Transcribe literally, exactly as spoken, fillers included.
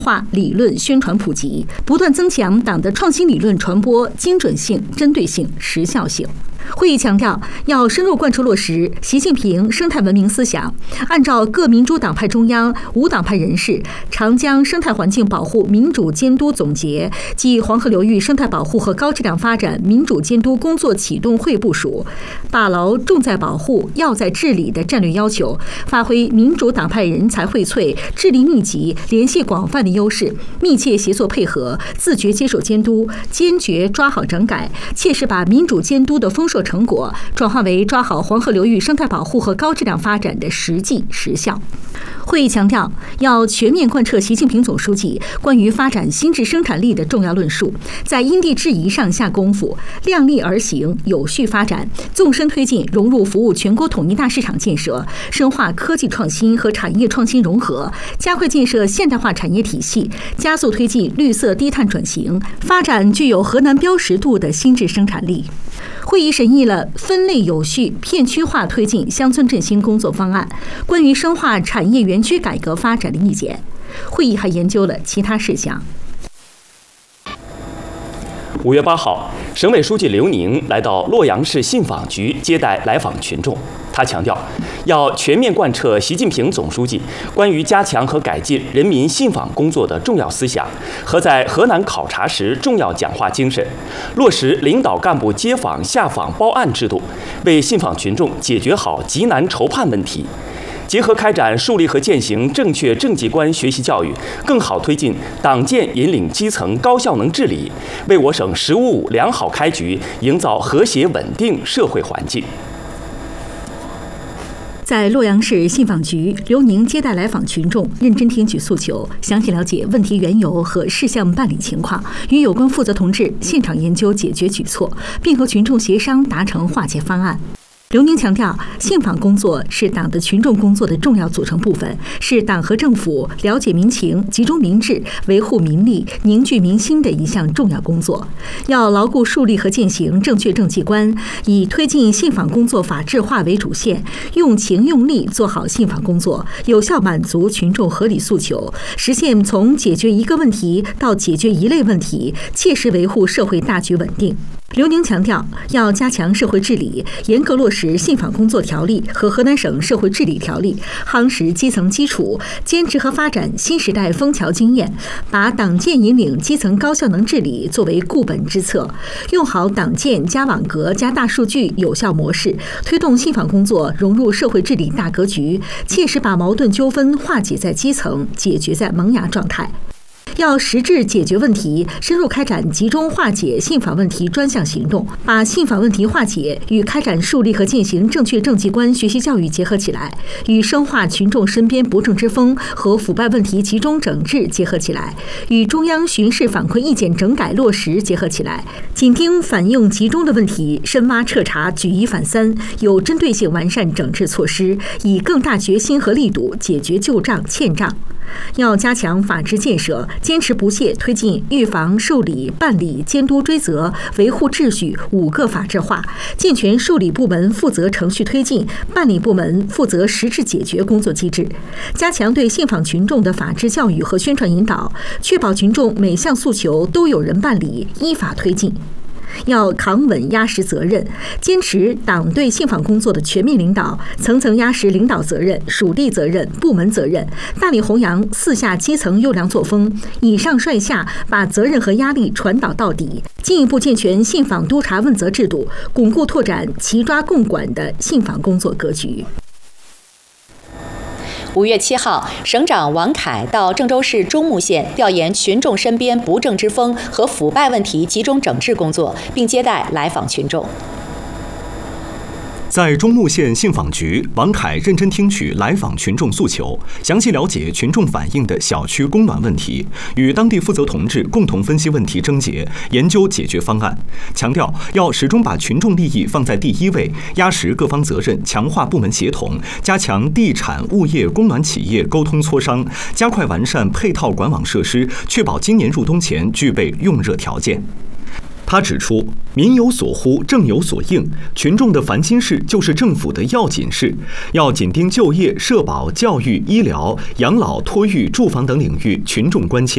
化理论宣传普及，不断增强党的创新理论传播精准性、针对性、时效性。会议强调，要深入贯彻落实习近平生态文明思想，按照各民主党派中央、无党派人士长江生态环境保护民主监督总结暨黄河流域生态保护和高质量发展民主监督工作启动会部署，把牢重在保护、要在治理的战略要求，发挥民主党派人才荟萃、智力密集、联系广泛的优势，密切协作配合，自觉接受监督，坚决抓好整改，切实把民主监督的丰硕成果转化为抓好黄河流域生态保护和高质量发展的实际实效。会议强调，要全面贯彻习近平总书记关于发展新质生产力的重要论述，在因地制宜上下功夫，量力而行，有序发展，纵深推进融入服务全国统一大市场建设，深化科技创新和产业创新融合，加快建设现代化产业体系，加速推进绿色低碳转型，发展具有河南标识度的新质生产力。会议审议了分类有序、片区化推进乡村振兴工作方案、关于深化产业园区改革发展的意见。会议还研究了其他事项。 五月八号，省委书记刘宁来到洛阳市信访局接待来访群众。他强调，要全面贯彻习近平总书记关于加强和改进人民信访工作的重要思想和在河南考察时重要讲话精神，落实领导干部接访、下访报案制度，为信访群众解决好急难愁盼问题。结合开展树立和践行正确政绩观学习教育，更好推进党建引领基层高效能治理，为我省“十五五”良好开局营造和谐稳定社会环境。 在洛阳市信访局，刘宁接待来访群众，认真听取诉求，详细了解问题缘由和事项办理情况，与有关负责同志现场研究解决举措，并和群众协商达成化解方案。刘宁强调，信访工作是党的群众工作的重要组成部分，是党和政府了解民情、集中民智、维护民利、凝聚民心的一项重要工作。要牢固树立和践行正确政绩观，以推进信访工作法治化为主线，用情用力做好信访工作，有效满足群众合理诉求，实现从解决一个问题到解决一类问题，切实维护社会大局稳定。刘宁强调，要加强社会治理，严格落实信访工作条例和河南省社会治理条例，夯实基层基础，坚持和发展新时代枫桥经验，把党建引领基层高效能治理作为固本之策，用好党建加网格加大数据有效模式，推动信访工作融入社会治理大格局，切实把矛盾纠纷化解在基层，解决在萌芽状态。要实质解决问题，深入开展集中化解信访问题专项行动，把信访问题化解与开展树立和践行正确政绩观学习教育结合起来，与深化群众身边不正之风和腐败问题集中整治结合起来，与中央巡视反馈意见整改落实结合起来，紧盯反映集中的问题，深挖彻查，举一反三，有针对性完善整治措施，以更大决心和力度解决旧账欠账。要加强法治建设，坚持不懈推进预防、受理、办理、监督追责、维护秩序五个法治化，健全受理部门负责程序推进、办理部门负责实质解决工作机制，加强对信访群众的法治教育和宣传引导，确保群众每项诉求都有人办理、依法推进。要扛稳压实责任，坚持党对信访工作的全面领导，层层压实领导责任、属地责任、部门责任，大力弘扬四下基层优良作风，以上率下，把责任和压力传导到底，进一步健全信访督查问责制度，巩固拓展齐抓共管的信访工作格局。 五月七号，省长王凯到郑州市中牟县调研群众身边不正之风和腐败问题集中整治工作，并接待来访群众。 在中牟县信访局，王凯认真听取来访群众诉求，详细了解群众反映的小区供暖问题，与当地负责同志共同分析问题症结，研究解决方案。强调要始终把群众利益放在第一位，压实各方责任，强化部门协同，加强地产、物业、供暖企业沟通磋商，加快完善配套管网设施，确保今年入冬前具备用热条件。他指出，民有所呼，政有所应，群众的烦心事就是政府的要紧事，要紧盯就业、社保、教育、医疗、养老、托育、住房等领域群众关切。